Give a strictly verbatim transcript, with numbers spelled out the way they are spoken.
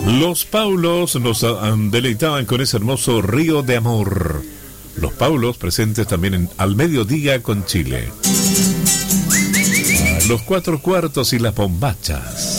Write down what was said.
Los Paulos nos um, deleitaban con ese hermoso Río de Amor. Los Paulos presentes también en Al Mediodía con Chile. Los Cuatro Cuartos y las Bombachas.